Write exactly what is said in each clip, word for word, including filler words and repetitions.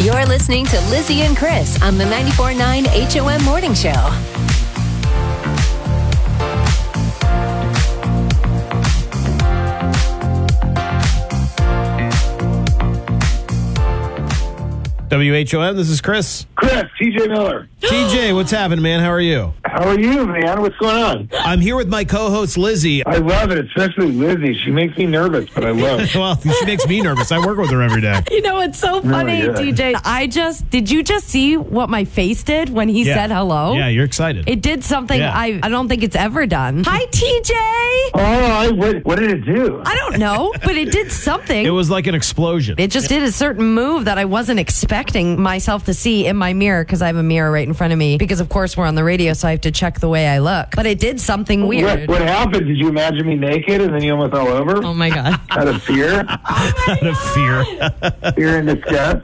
You're listening to Lizzie and Chris on the ninety-four point nine H O M Morning Show. W H O M, this is Chris. Chris, T J Miller. T J, what's happening, man? How are you? How are you, man? What's going on? I'm here with my co-host, Lizzie. I love it, especially Lizzie. She makes me nervous, but I love it. Well, she makes me nervous. I work with her every day. You know, it's so funny, yeah. T J. I just, did you just see what my face did when he Yeah. said hello? Yeah, you're excited. It did something Yeah. I, I don't think it's ever done. Hi, T J. Oh, I, what, what did it do? I don't know, but it did something. It was like an explosion. It just did a certain move that I wasn't expecting myself to see in my mirror, because I have a mirror right in front of me, because of course we're on the radio, so I have to check the way I look. But it did something weird. What, what happened? Did you imagine me naked and then you almost all over? Oh my God. Out of fear? Out of fear. Fear and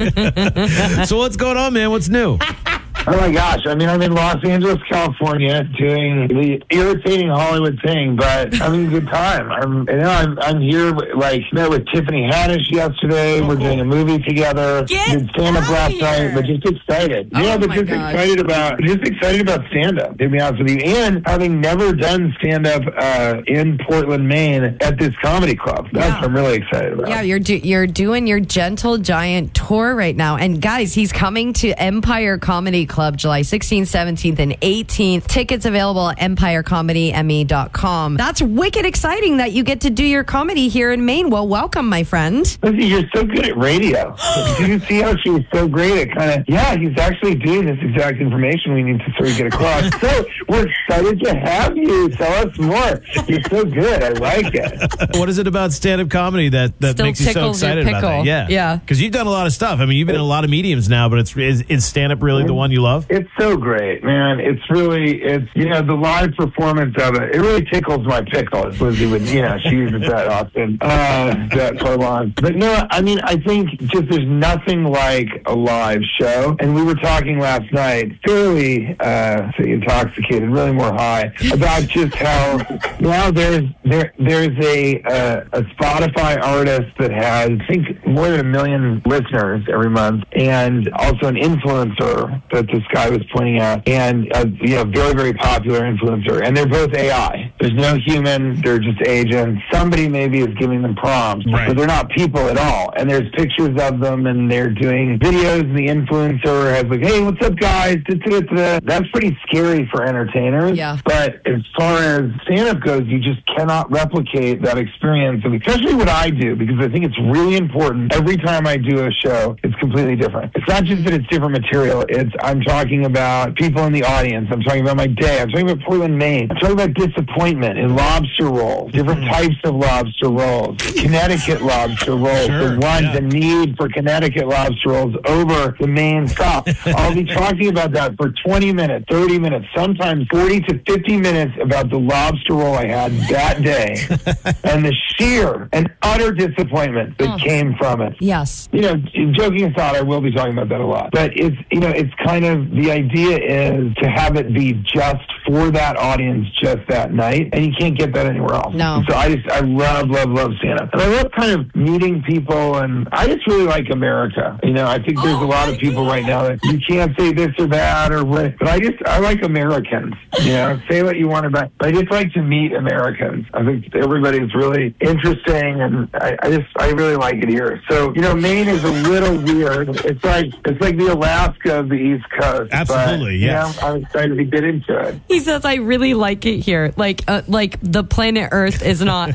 disgust? So what's going on, man? What's new? Oh my gosh. I mean, I'm in Los Angeles, California, doing the irritating Hollywood thing, but having a good time. I'm, you know, I'm, I'm here, like, met with Tiffany Haddish yesterday. We're doing a movie together. Get Did stand-up out last here. night, but just excited. Oh yeah, but my just gosh. excited about, just excited about stand-up, to be honest with you. And having never done stand-up uh, in Portland, Maine at this comedy club. That's Yeah. what I'm really excited about. Yeah, you're do- you're doing your Gentle Giant tour right now. And guys, he's coming to Empire Comedy Club July sixteenth, seventeenth, and eighteenth. Tickets available at empire comedy m e dot com. That's wicked exciting that you get to do your comedy here in Maine. Well, welcome, my friend. Listen, you're so good at radio. Did you see how she was so great at kind of, yeah, he's actually doing this exact information we need to sort of get across. So we're excited to have you. Tell us more. You're so good. I like it. What is it about stand-up comedy that, that Still makes you so tickles your excited about pickle. that? Yeah. Yeah. Because you've done a lot of stuff. I mean, you've been in a lot of mediums now, but it's is, is stand-up really the one you love? It's so great, man. It's really, it's, you know, the live performance of it, it really tickles my pickle, as Lizzie would, you know, she uses that often, uh, that prolong. But no, I mean, I think just there's nothing like a live show. And we were talking last night, fairly uh, intoxicated, really more high, about just how now there's there there's a uh, a Spotify artist that has, I think, more than a million listeners every month, and also an influencer that this guy was pointing out, and a, you know, very, very popular influencer. And they're both A I. There's no human. They're just agents. Somebody maybe is giving them prompts, Right. but they're not people at all. And there's pictures of them, and they're doing videos. And the influencer has like, hey, what's up, guys? Da-da-da-da. That's pretty scary for entertainers. Yeah. But as far as stand-up goes, you just cannot replicate that experience, and especially what I do, because I think it's really important. Every time I do a show, it's completely different. It's not just that it's different material. It's I'm talking about people in the audience. I'm talking about my day. I'm talking about Portland, Maine. I'm talking about disappointment in lobster rolls, different types of lobster rolls, Connecticut lobster rolls, Sure, the one, yeah. the need for Connecticut lobster rolls over the Maine stuff. I'll be talking about that for twenty minutes, thirty minutes, sometimes forty to fifty minutes about the lobster roll I had that day and the sheer and utter disappointment that Oh. came from it. Yes. You know, joking aside, I will be talking about that a lot. But it's, you know, it's kind of, the idea is to have it be just for that audience just that night, and you can't get that anywhere else. No. So I just, I love, love, love stand-up. And I love kind of meeting people, and I just really like America. You know, I think there's a lot of people right now that you can't say this or that or what, but I just, I like Americans. You know, say what you want about, but I just like to meet Americans. I think everybody's really interesting, and I, I just, I really like it here. So, you know, Maine is a little weird. It's like, it's like the Alaska of the East Coast. Absolutely, but, yes. You know, I'm excited to get into it. He says, I really like it here. Like, uh, like the planet Earth is not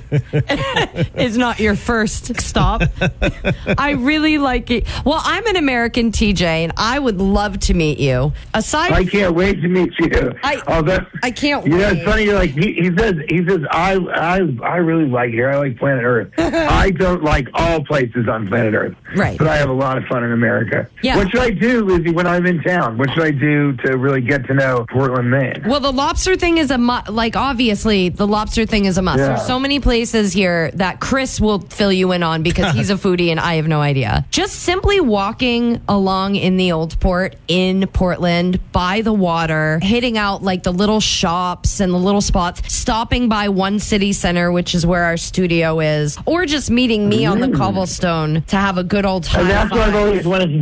is not your first stop. I really like it. Well, I'm an American, T J, and I would love to meet you. Aside, I can't wait to meet you. I- oh, that, I can't You know, wait. it's funny. You're like, he, he says, he says, I, I, I really like here. I like planet Earth. I don't like all places on planet Earth. Right. But I have a lot of fun in America. Yeah. What should I do, Lizzie, when I'm in town? What should I do to really get to know Portland, Maine? Well, the lobster thing is a mu- like obviously the lobster thing is a must. Yeah. There's so many places here that Chris will fill you in on because he's a foodie and I have no idea. Just simply walking along in the Old Port in Portland by the water, hitting out like the little shops and the little spots, stopping by One City Center, which is where our studio is, or just meeting me on the cobblestone to have a good old time. And that's what I've always wanted to